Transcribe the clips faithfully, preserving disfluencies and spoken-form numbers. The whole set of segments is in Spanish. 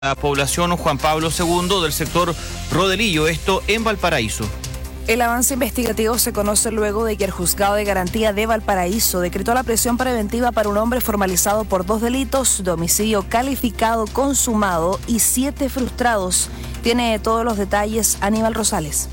La población Juan Pablo segundo del sector Rodelillo, esto en Valparaíso. El avance investigativo se conoce luego de que el juzgado de garantía de Valparaíso decretó la prisión preventiva para un hombre formalizado por dos delitos de homicidio calificado, consumado y siete frustrados. Tiene todos los detalles Aníbal Rosales.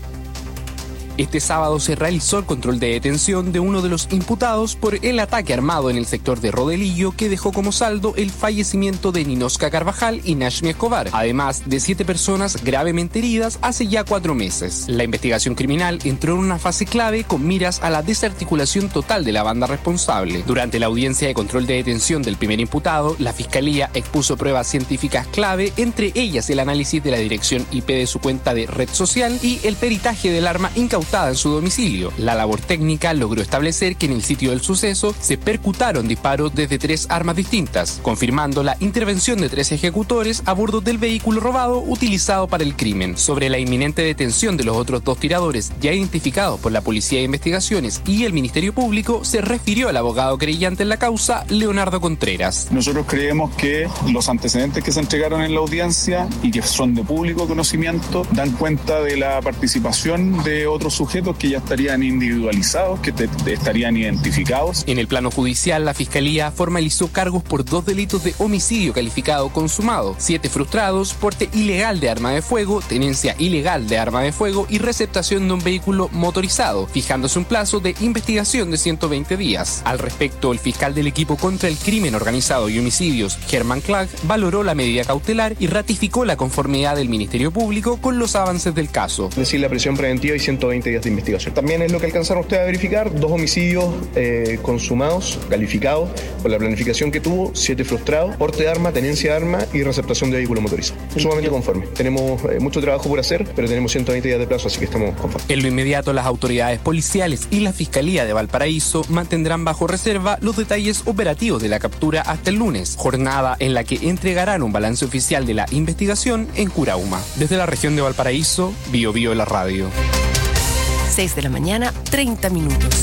Este sábado se realizó el control de detención de uno de los imputados por el ataque armado en el sector de Rodelillo que dejó como saldo el fallecimiento de Ninosca Carvajal y Nashmi Escobar, además de siete personas gravemente heridas hace ya cuatro meses. La investigación criminal entró en una fase clave con miras a la desarticulación total de la banda responsable. Durante la audiencia de control de detención del primer imputado, la Fiscalía expuso pruebas científicas clave, entre ellas el análisis de la dirección I P de su cuenta de red social y el peritaje del arma incautada en su domicilio. La labor técnica logró establecer que en el sitio del suceso se percutaron disparos desde tres armas distintas, confirmando la intervención de tres ejecutores a bordo del vehículo robado utilizado para el crimen. Sobre la inminente detención de los otros dos tiradores ya identificados por la Policía de Investigaciones y el Ministerio Público, se refirió al abogado creyente en la causa, Leonardo Contreras. Nosotros creemos que los antecedentes que se entregaron en la audiencia y que son de público conocimiento dan cuenta de la participación de otros sujetos que ya estarían individualizados, que te, te estarían identificados. En el plano judicial, la Fiscalía formalizó cargos por dos delitos de homicidio calificado consumado, siete frustrados, porte ilegal de arma de fuego, tenencia ilegal de arma de fuego y receptación de un vehículo motorizado, fijándose un plazo de investigación de ciento veinte días. Al respecto, el fiscal del equipo contra el crimen organizado y homicidios, Germán Clag, valoró la medida cautelar y ratificó la conformidad del Ministerio Público con los avances del caso. Es decir, la prisión preventiva y ciento veinte días de investigación. También es lo que alcanzaron ustedes a verificar, dos homicidios eh, consumados, calificados por la planificación que tuvo, siete frustrados, porte de arma, tenencia de arma y receptación de vehículo motorizado. Sumamente conforme. Tenemos eh, mucho trabajo por hacer, pero tenemos ciento veinte días de plazo, así que estamos conformes. En lo inmediato, las autoridades policiales y la Fiscalía de Valparaíso mantendrán bajo reserva los detalles operativos de la captura hasta el lunes, jornada en la que entregarán un balance oficial de la investigación en Curauma. Desde la región de Valparaíso, Bio Bio la radio. seis de la mañana, treinta minutos.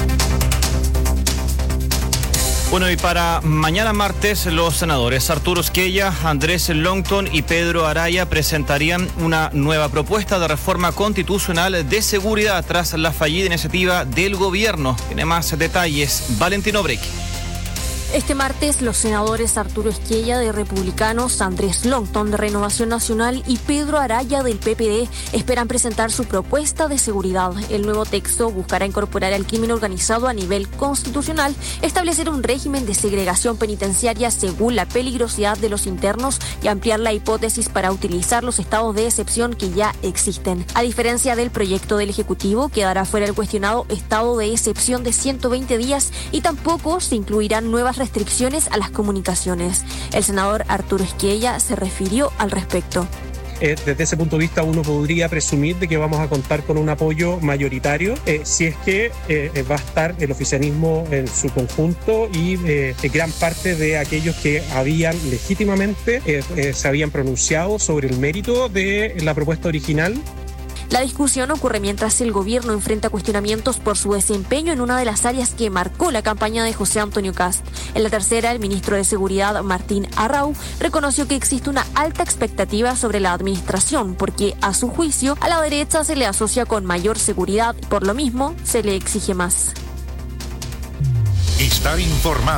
Bueno, y para mañana martes, los senadores Arturo Esquella, Andrés Longton y Pedro Araya presentarían una nueva propuesta de reforma constitucional de seguridad tras la fallida iniciativa del gobierno. Tiene más detalles Valentino Brequi. Este martes, los senadores Arturo Esquella de Republicanos, Andrés Longton de Renovación Nacional y Pedro Araya del P P D esperan presentar su propuesta de seguridad. El nuevo texto buscará incorporar al crimen organizado a nivel constitucional, establecer un régimen de segregación penitenciaria según la peligrosidad de los internos y ampliar la hipótesis para utilizar los estados de excepción que ya existen. A diferencia del proyecto del Ejecutivo, quedará fuera el cuestionado estado de excepción de ciento veinte días y tampoco se incluirán nuevas restricciones a las comunicaciones. El senador Arturo Esquella se refirió al respecto. Eh, desde ese punto de vista uno podría presumir de que vamos a contar con un apoyo mayoritario eh, si es que eh, va a estar el oficialismo en su conjunto y eh, gran parte de aquellos que habían legítimamente eh, eh, se habían pronunciado sobre el mérito de la propuesta original. La discusión ocurre mientras el gobierno enfrenta cuestionamientos por su desempeño en una de las áreas que marcó la campaña de José Antonio Kast. En la tercera, el ministro de Seguridad, Martín Arrau, reconoció que existe una alta expectativa sobre la administración porque, a su juicio, a la derecha se le asocia con mayor seguridad y por lo mismo se le exige más. Estar informado.